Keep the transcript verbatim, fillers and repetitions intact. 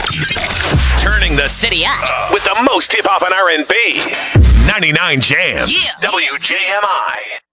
Turning the city up with the most hip hop and R and B. ninety-nine Jams. Yeah. W J M I.